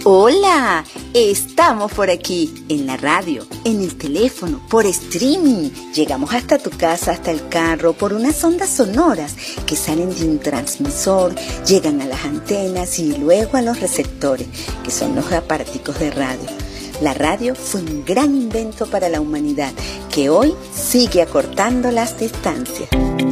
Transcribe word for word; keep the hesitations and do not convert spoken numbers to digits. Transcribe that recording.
Hola, estamos por aquí, en la radio, en el teléfono, por streaming. Llegamos hasta tu casa, hasta el carro, por unas ondas sonoras que salen de un transmisor, llegan a las antenas y luego a los receptores, que son los aparaticos de radio. La radio fue un gran invento para la humanidad, que hoy sigue acortando las distancias.